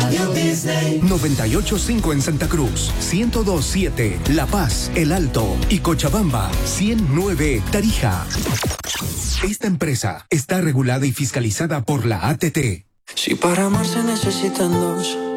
Radio Disney. 98.5 en Santa Cruz, 102.7 La Paz, El Alto y Cochabamba, 100.9 Tarija. Esta empresa está regulada y fiscalizada por la ATT. Si para amar se necesitan dos,